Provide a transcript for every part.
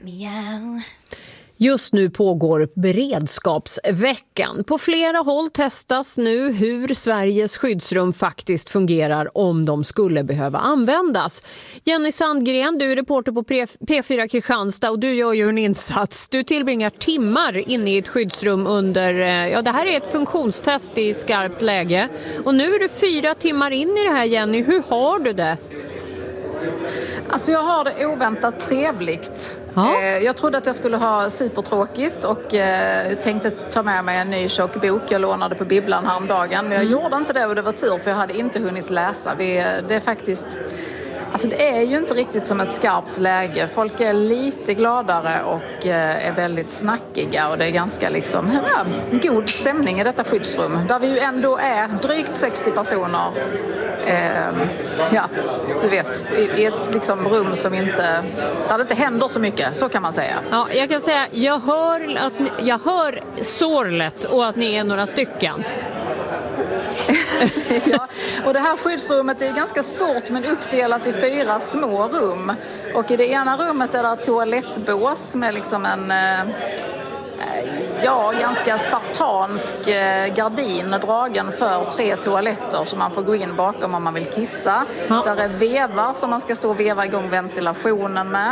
Meow. Just nu pågår beredskapsveckan. På flera håll testas nu hur Sveriges skyddsrum faktiskt fungerar om de skulle behöva användas. Jenny Sandgren, du är reporter på P4 Kristianstad och du gör ju en insats. Du tillbringar timmar inne i ett skyddsrum under, det här är ett funktionstest i skarpt läge. Och nu är du 4 timmar in i det här, Jenny. Hur har du det? Alltså jag har det oväntat trevligt. Ja. Jag trodde att jag skulle ha supertråkigt och tänkte ta med mig en ny tjock bok. Jag lånade på bibblan häromdagen, men jag gjorde inte det och det var tur för jag hade inte hunnit läsa. Det är faktiskt... Alltså det är ju inte riktigt som ett skarpt läge. Folk är lite gladare och är väldigt snackiga och det är ganska god stämning i detta skyddsrum. Där vi ju ändå är drygt 60 personer. Du vet, i ett rum som inte, där det inte händer så mycket, så kan man säga. Ja, jag kan säga, jag hör sorlet och att ni är några stycken. Ja, och det här skyddsrummet är ganska stort men uppdelat i 4 små rum. Och i det ena rummet är det toalettbås med en ganska spartansk gardin dragen för 3 toaletter som man får gå in bakom om man vill kissa. Ja. Där är vevar som man ska stå och veva igång ventilationen med.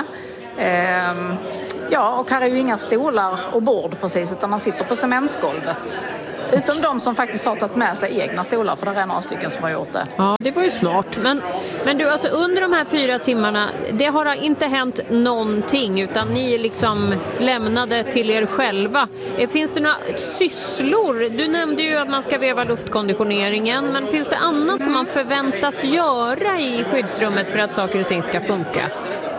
Och här är ju inga stolar och bord precis utan man sitter på cementgolvet. Utom de som faktiskt har tagit med sig egna stolar, för det är några stycken som har gjort det. Ja, det var ju smart. Men du, alltså under de här 4 timmarna, det har inte hänt någonting utan ni är lämnade till er själva. Finns det några sysslor? Du nämnde ju att man ska veva luftkonditioneringen, men finns det annat som man förväntas göra i skyddsrummet för att saker och ting ska funka?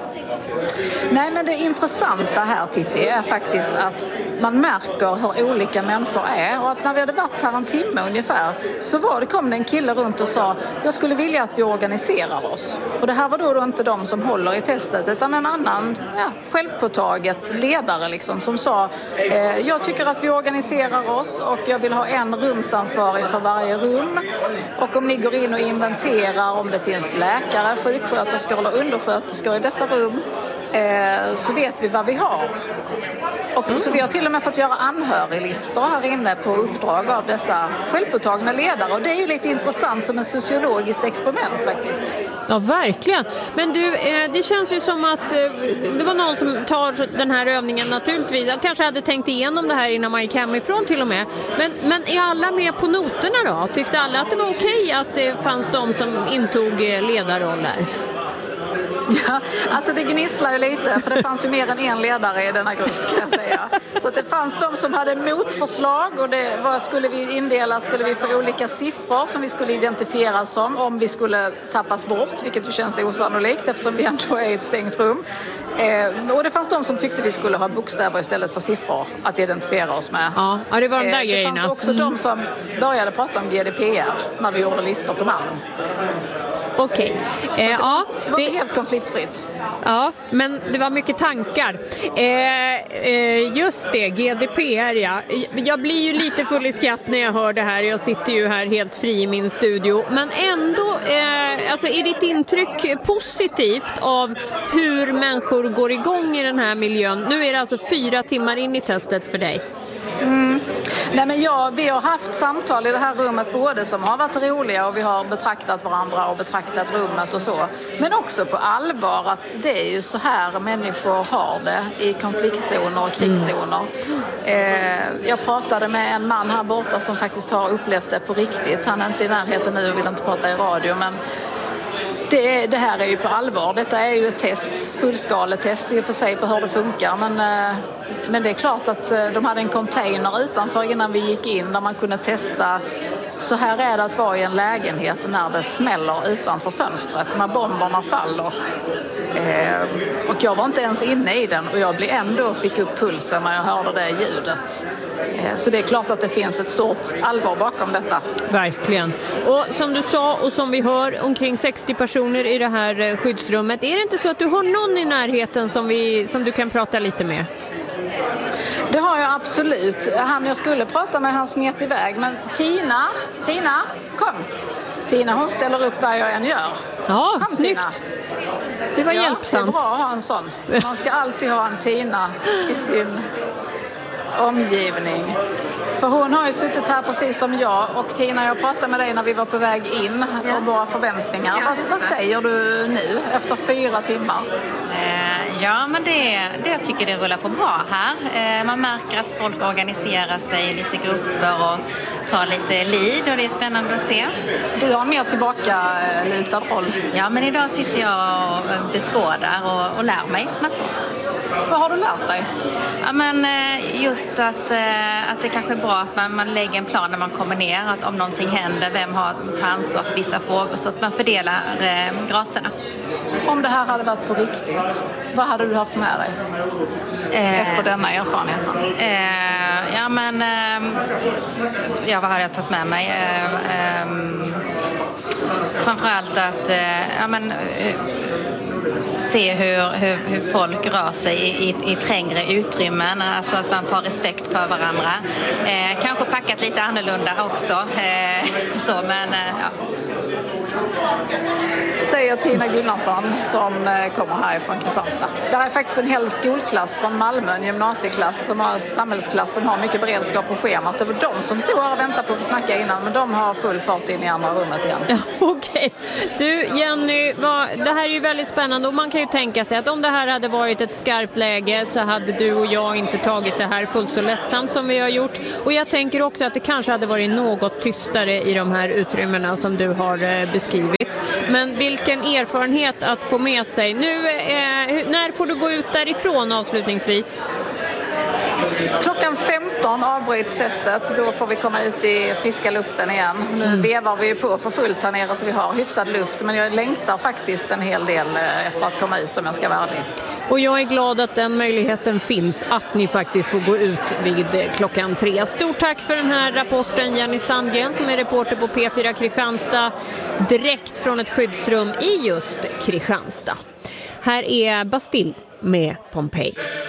Nej, men det intressanta här, Titti, är faktiskt att man märker hur olika människor är. Och att när vi hade varit här en timme ungefär så kom det en kille runt och sa: jag skulle vilja att vi organiserar oss. Och det här var då inte de som håller i testet utan en annan självpåtaget ledare som sa: jag tycker att vi organiserar oss och jag vill ha en rumsansvarig för varje rum. Och om ni går in och inventerar om det finns läkare, sjuksköterskor eller undersköterskor i dessa rum så vet vi vad vi har. Och så vi har till och med fått göra anhöriglistor här inne på uppdrag av dessa självpåtagna ledare. Och det är ju lite intressant som ett sociologiskt experiment faktiskt. Ja, verkligen. Men du, det känns ju som att det var någon som tar den här övningen naturligtvis. Jag kanske hade tänkt igenom det här innan man gick hemifrån till och med. Men är alla med på noterna då? Tyckte alla att det var okej att det fanns de som intog ledarroller? Ja, alltså det gnisslar ju lite för det fanns ju mer än en ledare i denna grupp kan jag säga. Så att det fanns de som hade motförslag och vad skulle vi indela? Skulle vi få olika siffror som vi skulle identifiera som om vi skulle tappas bort, vilket ju känns osannolikt eftersom vi ändå är i ett stängt rum. Och det fanns de som tyckte vi skulle ha bokstäver istället för siffror att identifiera oss med. Ja, det var de där grejerna. Det fanns också de som började prata om GDPR när vi gjorde listor på namn. Okej. Det var inte helt konfliktfritt. Ja, men det var mycket tankar. Just det, GDPR, ja. Jag blir ju lite full i skratt när jag hör det här. Jag sitter ju här helt fri i min studio. Men ändå, är ditt intryck positivt av hur människor går igång i den här miljön? Nu är det alltså 4 timmar in i testet för dig. Nej, men vi har haft samtal i det här rummet både som har varit roliga och vi har betraktat varandra och betraktat rummet och så. Men också på allvar att det är ju så här människor har det i konfliktzoner och krigszoner. Jag pratade med en man här borta som faktiskt har upplevt det på riktigt. Han är inte i närheten nu och vill inte prata i radio, men det här är ju på allvar. Detta är ju ett test, fullskaletest i och för sig på hur det funkar. Men det är klart att de hade en container utanför innan vi gick in där man kunde testa. Så här är det att vara i en lägenhet när det smäller utanför fönstret, när bomberna faller. Och jag var inte ens inne i den och jag fick upp pulsen när jag hörde det ljudet. Så det är klart att det finns ett stort allvar bakom detta. Verkligen. Och som du sa och som vi hör, omkring 60 personer i det här skyddsrummet. Är det inte så att du har någon i närheten som du kan prata lite med? Det har jag absolut. Jag skulle prata med, han smet iväg. Men Tina, kom. Tina, hon ställer upp vad jag än gör. Ja, kom, snyggt. Tina. Det var hjälpsamt. Det är bra att ha en sån. Man ska alltid ha en Tina i sin omgivning. För hon har ju suttit här precis som jag, och Tina, jag pratade med dig när vi var på väg in och våra förväntningar. Vad säger du nu efter 4 timmar? Ja, men jag tycker det rullar på bra här. Man märker att folk organiserar sig i lite grupper och tar lite lead, och det är spännande att se. Du har en mer tillbaka-lutad roll. Ja, men idag sitter jag och beskådar och lär mig massor. Vad har du lärt dig? Ja, men just att det kanske är bra att man lägger en plan när man kommer ner, att om någonting händer, vem har att ta ansvar för vissa frågor, så att man fördelar graserna. Om det här hade varit på riktigt, vad hade du haft med dig efter denna erfarenheten? Vad hade jag tagit med mig? Framförallt att se hur folk rör sig i trängre utrymmen, alltså att man får respekt för varandra. Kanske packat lite annorlunda också. Säger Tina Gunnarsson som kommer härifrån Kristianstad. Där är faktiskt en hel skolklass från Malmö, en gymnasieklass som har samhällsklass som har mycket beredskap på schemat. Det var de som stod här och väntade på att få snacka innan, men de har full fart in i andra rummet igen. Ja, okej. Du Jenny, det här är ju väldigt spännande, och man kan ju tänka sig att om det här hade varit ett skarpt läge så hade du och jag inte tagit det här fullt så lättsamt som vi har gjort. Och jag tänker också att det kanske hade varit något tystare i de här utrymmena som du har beskrivit. Men vilken erfarenhet att få med sig. Nu, när får du gå ut därifrån avslutningsvis? Klockan 15 avbryts testet. Då får vi komma ut i friska luften igen. Nu vevar vi på för fullt här nere så vi har hyfsad luft. Men jag längtar faktiskt en hel del efter att komma ut, om jag ska vara ärlig. Och jag är glad att den möjligheten finns, att ni faktiskt får gå ut vid klockan 3. Stort tack för den här rapporten, Jenny Sandgren, som är reporter på P4 Kristianstad, direkt från ett skyddsrum i just Kristianstad. Här är Bastille med Pompeji.